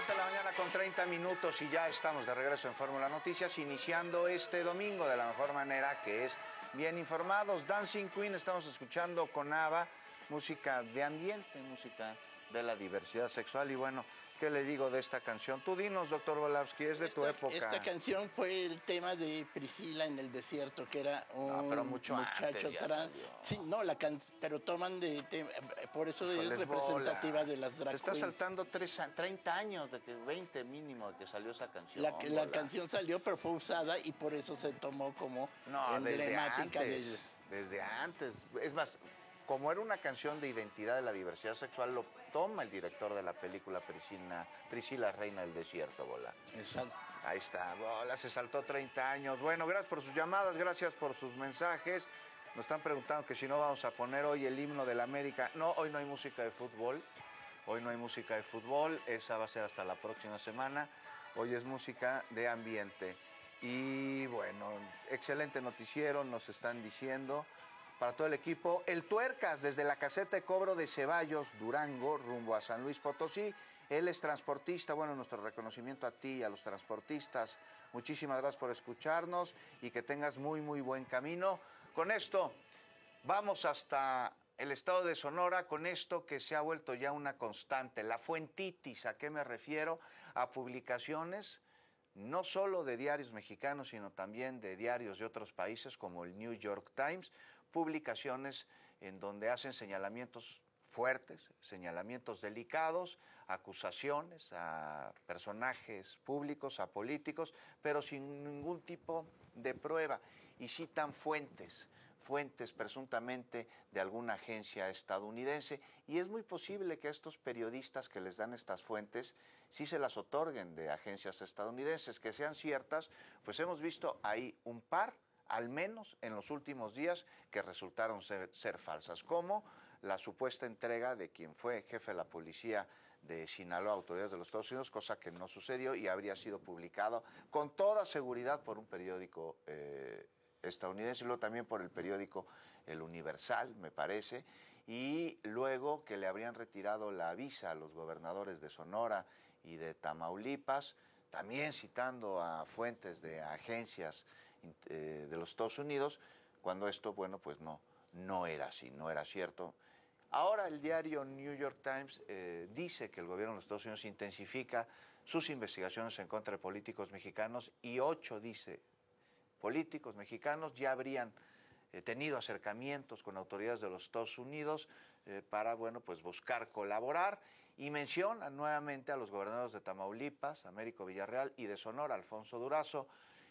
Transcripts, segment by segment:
7 de la mañana con 30 minutos y ya estamos de regreso en Fórmula Noticias, iniciando este domingo de la mejor manera, que es bien informados. Dancing Queen, estamos escuchando con ABBA, música de ambiente, música de la diversidad sexual. Y bueno, ¿qué le digo de esta canción? Tú dinos, doctor Volavsky, es de tu época. Esta canción fue el tema de Priscila en el desierto, que era un pero mucho muchacho trans. Sí, no, pero toman por eso es representativa de las drag queens. Se está queens. saltando 30 años, de que 20 mínimo de que salió esa canción. La canción salió, pero fue usada y por eso se tomó como emblemática desde antes. Es más, como era una canción de identidad de la diversidad sexual, lo toma el director de la película Priscila, Reina del Desierto, Bola. Exacto. Ahí está, Bola, se saltó 30 años. Bueno, gracias por sus llamadas, gracias por sus mensajes. Nos están preguntando que si no vamos a poner hoy el himno de la América. No, hoy no hay música de fútbol. Hoy no hay música de fútbol, esa va a ser hasta la próxima semana. Hoy es música de ambiente. Y bueno, excelente noticiero, nos están diciendo. Para todo el equipo, el Tuercas desde la caseta de cobro de Ceballos, Durango, rumbo a San Luis Potosí. Él es transportista. Bueno, nuestro reconocimiento a ti y a los transportistas. Muchísimas gracias por escucharnos y que tengas muy, muy buen camino. Con esto, vamos hasta el estado de Sonora, con esto que se ha vuelto ya una constante. La fuentitis, ¿a qué me refiero? A publicaciones no solo de diarios mexicanos, sino también de diarios de otros países como el New York Times, publicaciones en donde hacen señalamientos fuertes, señalamientos delicados, acusaciones a personajes públicos, a políticos, pero sin ningún tipo de prueba, y citan fuentes presuntamente de alguna agencia estadounidense, y es muy posible que estos periodistas que les dan estas fuentes sí se las otorguen de agencias estadounidenses, que sean ciertas. Pues hemos visto ahí un par, al menos en los últimos días, que resultaron ser falsas, como la supuesta entrega de quien fue jefe de la policía de Sinaloa a autoridades de los Estados Unidos, cosa que no sucedió y habría sido publicado con toda seguridad por un periódico estadounidense, y luego también por el periódico El Universal, me parece, y luego que le habrían retirado la visa a los gobernadores de Sonora y de Tamaulipas, también citando a fuentes de agencias de los Estados Unidos, cuando esto, bueno, pues no era así, no era cierto. Ahora el diario New York Times dice que el gobierno de los Estados Unidos intensifica sus investigaciones en contra de políticos mexicanos, y 8, dice, políticos mexicanos ya habrían tenido acercamientos con autoridades de los Estados Unidos para, bueno, pues buscar colaborar, y mencionan nuevamente a los gobernadores de Tamaulipas, Américo Villarreal, y de Sonora, Alfonso Durazo.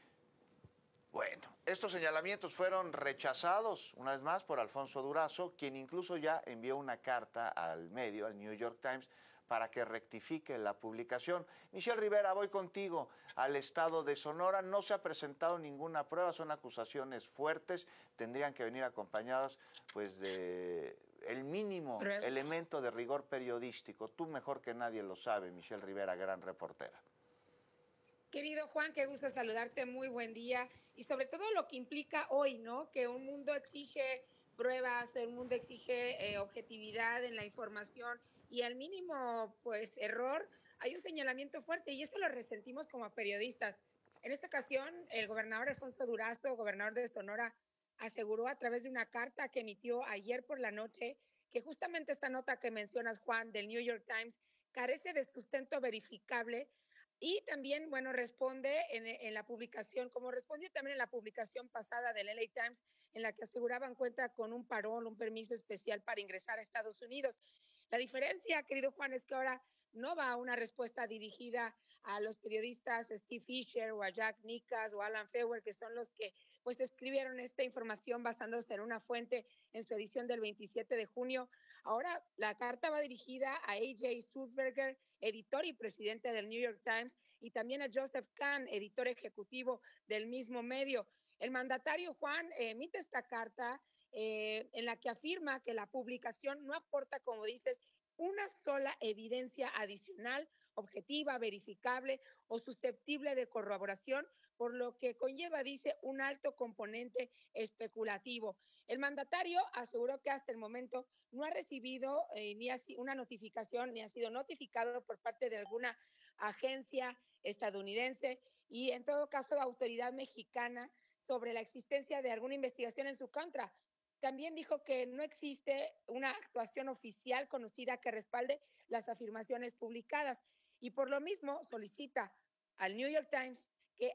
Bueno, estos señalamientos fueron rechazados una vez más por Alfonso Durazo, quien incluso ya envió una carta al medio, al New York Times, para que rectifique la publicación. Michelle Rivera, voy contigo al estado de Sonora. No se ha presentado ninguna prueba, son acusaciones fuertes, tendrían que venir acompañadas pues de el mínimo elemento de rigor periodístico. Tú mejor que nadie lo sabe, Michelle Rivera, gran reportera. Querido Juan, qué gusto saludarte, muy buen día, y sobre todo lo que implica hoy, ¿no? Que un mundo exige pruebas, el mundo exige objetividad en la información, y al mínimo, pues, error, hay un señalamiento fuerte, y eso lo resentimos como periodistas. En esta ocasión, el gobernador Alfonso Durazo, gobernador de Sonora, aseguró a través de una carta que emitió ayer por la noche que justamente esta nota que mencionas, Juan, del New York Times, carece de sustento verificable. Y también, bueno, responde en la publicación, como respondió también en la publicación pasada del LA Times, en la que aseguraban cuenta con un parol, un permiso especial para ingresar a Estados Unidos. La diferencia, querido Juan, es que ahora no va una respuesta dirigida a los periodistas Steve Fisher o a Jack Nickas o Alan Feuer, que son los que pues escribieron esta información basándose en una fuente en su edición del 27 de junio. Ahora la carta va dirigida a A.J. Sulzberger, editor y presidente del New York Times, y también a Joseph Kahn, editor ejecutivo del mismo medio. El mandatario Juan emite esta carta en la que afirma que la publicación no aporta, como dices, una sola evidencia adicional, objetiva, verificable o susceptible de corroboración, por lo que conlleva, dice, un alto componente especulativo. El mandatario aseguró que hasta el momento no ha recibido ni una notificación, ni ha sido notificado por parte de alguna agencia estadounidense y en todo caso la autoridad mexicana sobre la existencia de alguna investigación en su contra. También dijo que no existe una actuación oficial conocida que respalde las afirmaciones publicadas y por lo mismo solicita al New York Times que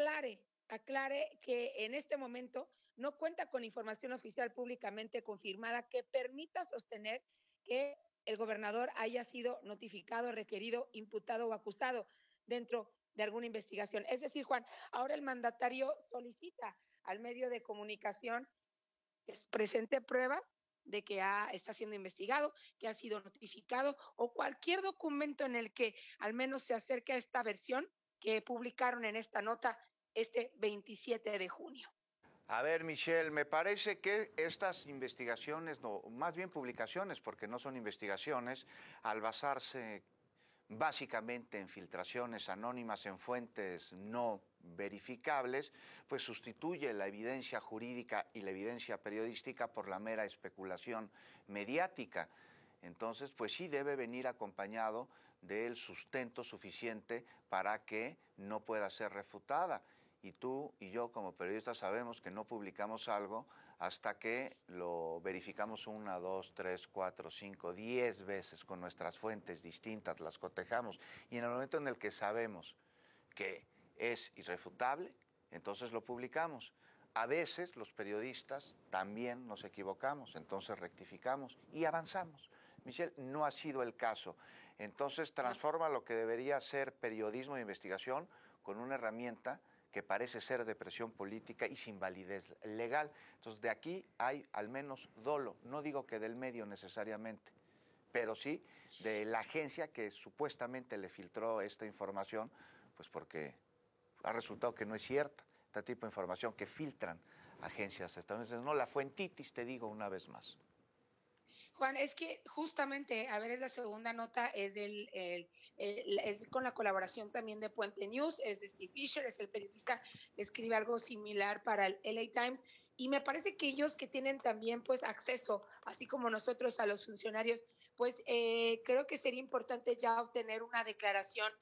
aclare que en este momento no cuenta con información oficial públicamente confirmada que permita sostener que el gobernador haya sido notificado, requerido, imputado o acusado dentro de alguna investigación. Es decir, Juan, ahora el mandatario solicita al medio de comunicación que presente pruebas de que está siendo investigado, que ha sido notificado o cualquier documento en el que al menos se acerque a esta versión que publicaron en esta nota este 27 de junio. A ver, Michelle, me parece que estas investigaciones, no, más bien publicaciones, porque no son investigaciones, al basarse básicamente en filtraciones anónimas en fuentes no verificables, pues sustituye la evidencia jurídica y la evidencia periodística por la mera especulación mediática. Entonces, pues sí debe venir acompañado del sustento suficiente para que no pueda ser refutada. Y tú y yo como periodistas sabemos que no publicamos algo hasta que lo verificamos 1, 2, 3, 4, 5, 10 veces con nuestras fuentes distintas, las cotejamos. Y en el momento en el que sabemos que es irrefutable, entonces lo publicamos. A veces los periodistas también nos equivocamos, entonces rectificamos y avanzamos. Michelle, no ha sido el caso. Entonces transforma lo que debería ser periodismo de investigación con una herramienta que parece ser de presión política y sin validez legal. Entonces, de aquí hay al menos dolo, no digo que del medio necesariamente, pero sí de la agencia que supuestamente le filtró esta información, pues porque ha resultado que no es cierta, este tipo de información que filtran agencias estadounidenses. No, la fuentitis, te digo una vez más. Juan, es que justamente, a ver, es la segunda nota, es con la colaboración también de Puente News, es de Steve Fisher, es el periodista que escribe algo similar para el LA Times, y me parece que ellos que tienen también pues acceso, así como nosotros a los funcionarios, pues creo que sería importante ya obtener una declaración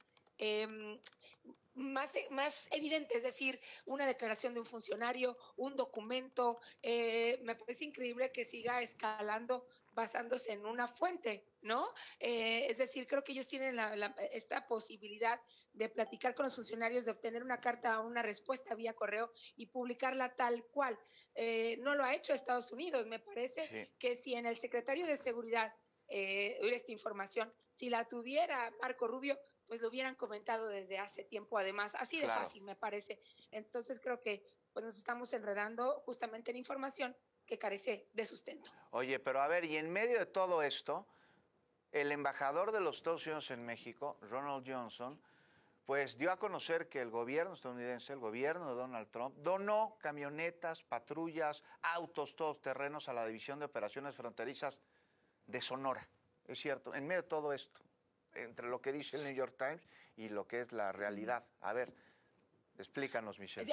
más evidente, es decir, una declaración de un funcionario, un documento. Me parece increíble que siga escalando basándose en una fuente, ¿no? Es decir, creo que ellos tienen esta posibilidad de platicar con los funcionarios, de obtener una carta o una respuesta vía correo y publicarla tal cual. No lo ha hecho Estados Unidos. Me parece que si en el secretario de Seguridad hubiera esta información, si la tuviera Marco Rubio, pues lo hubieran comentado desde hace tiempo, además, así de fácil me parece. Entonces creo que pues nos estamos enredando justamente en información que carece de sustento. Oye, pero a ver, y en medio de todo esto, el embajador de los Estados Unidos en México, Ronald Johnson, pues dio a conocer que el gobierno estadounidense, el gobierno de Donald Trump, donó camionetas, patrullas, autos todoterrenos a la División de Operaciones Fronterizas de Sonora. Es cierto, en medio de todo esto, entre lo que dice el New York Times y lo que es la realidad. A ver, explícanos, Michelle.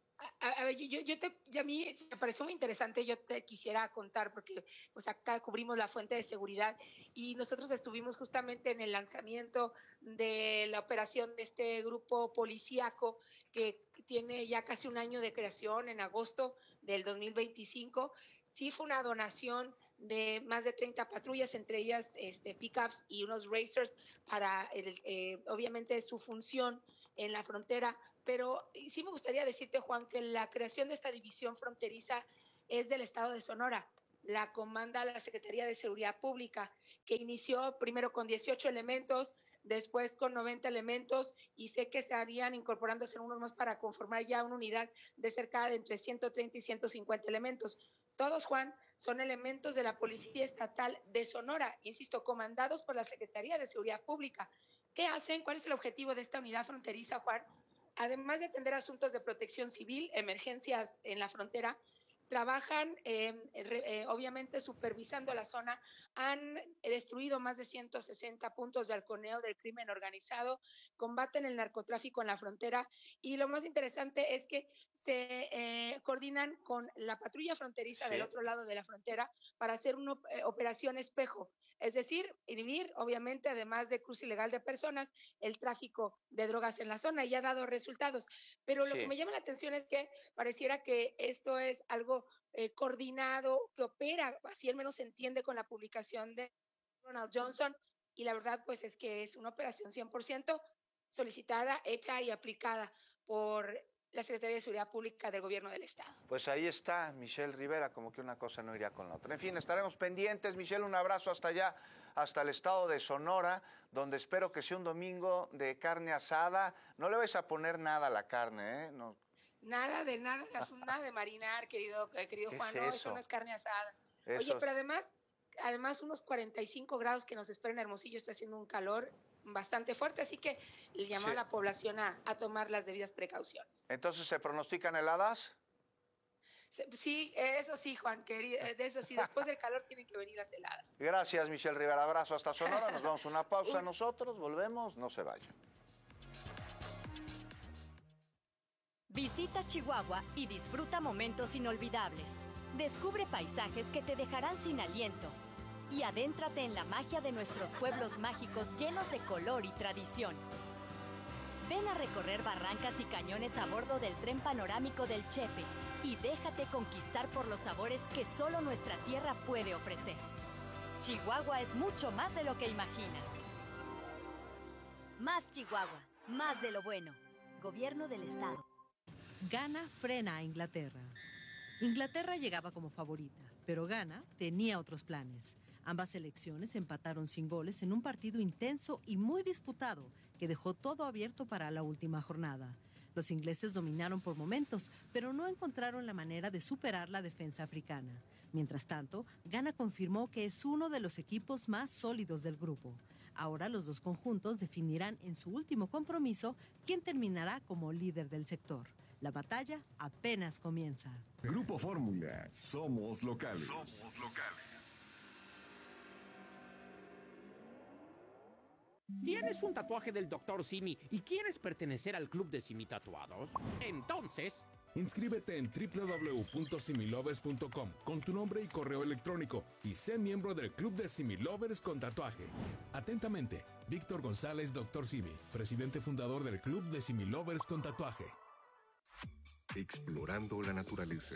A ver, a mí me pareció muy interesante, yo te quisiera contar, porque pues acá cubrimos la fuente de seguridad y nosotros estuvimos justamente en el lanzamiento de la operación de este grupo policíaco que tiene ya casi un año de creación en agosto del 2025. Sí fue una donación de más de 30 patrullas, entre ellas pickups y unos racers para, obviamente, su función en la frontera. Pero sí me gustaría decirte, Juan, que la creación de esta división fronteriza es del estado de Sonora. La comanda la Secretaría de Seguridad Pública, que inició primero con 18 elementos, después con 90 elementos, y sé que estarían incorporándose unos más para conformar ya una unidad de cerca de entre 130 y 150 elementos. Todos, Juan, son elementos de la Policía Estatal de Sonora, insisto, comandados por la Secretaría de Seguridad Pública. ¿Qué hacen? ¿Cuál es el objetivo de esta unidad fronteriza, Juan? Además de atender asuntos de protección civil, emergencias en la frontera, trabajan obviamente supervisando la zona, han destruido más de 160 puntos de halconeo del crimen organizado, combaten el narcotráfico en la frontera y lo más interesante es que se coordinan con la patrulla fronteriza del otro lado de la frontera para hacer una operación espejo, es decir, inhibir obviamente además de cruce ilegal de personas, el tráfico de drogas en la zona y ha dado resultados, pero lo que me llama la atención es que pareciera que esto es algo coordinado, que opera, así al menos se entiende con la publicación de Ronald Johnson, y la verdad pues es que es una operación 100% solicitada, hecha y aplicada por la Secretaría de Seguridad Pública del Gobierno del Estado. Pues ahí está Michelle Rivera, como que una cosa no iría con la otra. En fin, estaremos pendientes. Michelle, un abrazo hasta allá, hasta el estado de Sonora, donde espero que sea un domingo de carne asada. No le vais a poner nada a la carne, ¿eh? No. Nada de marinar, querido Juan, no, eso no es carne asada. Oye, pero además unos 45 grados que nos esperan en Hermosillo, está haciendo un calor bastante fuerte, así que le llamó a la población a tomar las debidas precauciones. ¿Entonces se pronostican heladas? Sí, eso sí, Juan, querido, de eso sí, después del calor tienen que venir las heladas. Gracias, Michelle Rivera, abrazo hasta Sonora, nos vamos a una pausa nosotros, volvemos, no se vayan. Visita Chihuahua y disfruta momentos inolvidables. Descubre paisajes que te dejarán sin aliento. Y adéntrate en la magia de nuestros pueblos mágicos llenos de color y tradición. Ven a recorrer barrancas y cañones a bordo del tren panorámico del Chepe y déjate conquistar por los sabores que solo nuestra tierra puede ofrecer. Chihuahua es mucho más de lo que imaginas. Más Chihuahua, más de lo bueno. Gobierno del Estado. Ghana frena a Inglaterra. Inglaterra llegaba como favorita, pero Ghana tenía otros planes. Ambas selecciones empataron sin goles en un partido intenso y muy disputado que dejó todo abierto para la última jornada. Los ingleses dominaron por momentos, pero no encontraron la manera de superar la defensa africana. Mientras tanto, Ghana confirmó que es uno de los equipos más sólidos del grupo. Ahora los dos conjuntos definirán en su último compromiso quién terminará como líder del sector. La batalla apenas comienza. Grupo Fórmula, somos locales. Somos locales. ¿Tienes un tatuaje del Dr. Simi y quieres pertenecer al club de Simi Tatuados? Entonces, inscríbete en www.similovers.com con tu nombre y correo electrónico y sé miembro del club de Similovers con tatuaje. Atentamente, Víctor González, Dr. Simi, presidente fundador del club de Similovers con tatuaje. Explorando la naturaleza.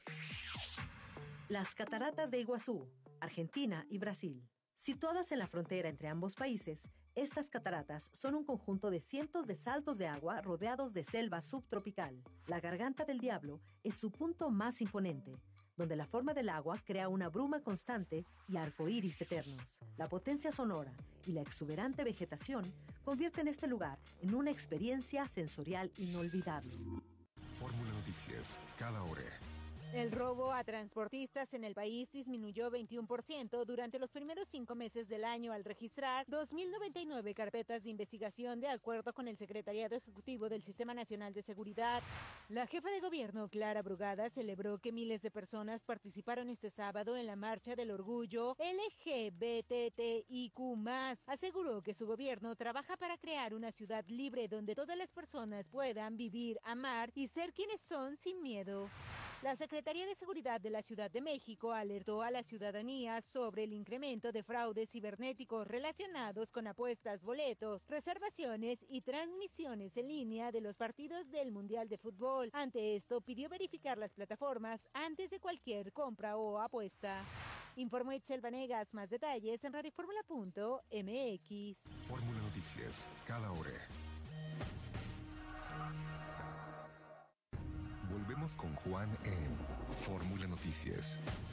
Las cataratas de Iguazú, Argentina y Brasil. Situadas en la frontera entre ambos países, estas cataratas son un conjunto de cientos de saltos de agua rodeados de selva subtropical. La Garganta del Diablo es su punto más imponente, donde la forma del agua crea una bruma constante y arcoíris eternos. La potencia sonora y la exuberante vegetación convierten este lugar en una experiencia sensorial inolvidable. Fórmula Noticias, cada hora. El robo a transportistas en el país disminuyó 21% durante los primeros 5 meses del año al registrar 2.099 carpetas de investigación de acuerdo con el Secretariado Ejecutivo del Sistema Nacional de Seguridad. La jefa de gobierno, Clara Brugada, celebró que miles de personas participaron este sábado en la Marcha del Orgullo LGBTIQ+. Aseguró que su gobierno trabaja para crear una ciudad libre donde todas las personas puedan vivir, amar y ser quienes son sin miedo. La Secretaría de Seguridad de la Ciudad de México alertó a la ciudadanía sobre el incremento de fraudes cibernéticos relacionados con apuestas, boletos, reservaciones y transmisiones en línea de los partidos del Mundial de Fútbol. Ante esto, pidió verificar las plataformas antes de cualquier compra o apuesta. Informó Itzel Vanegas. Más detalles en radioformula.mx. Fórmula Noticias, cada hora. Volvemos con Juan en Fórmula Noticias.